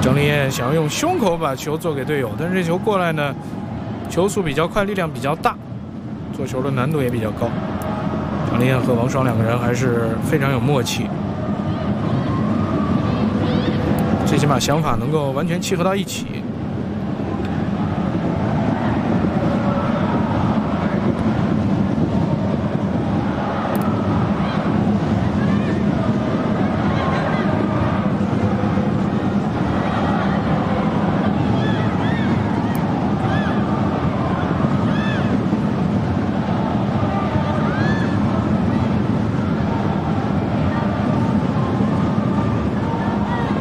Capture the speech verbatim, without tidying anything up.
张林燕想要用胸口把球做给队友，但是这球过来呢，球速比较快，力量比较大，做球的难度也比较高。张林燕和王霜两个人还是非常有默契，最起码想法能够完全契合到一起。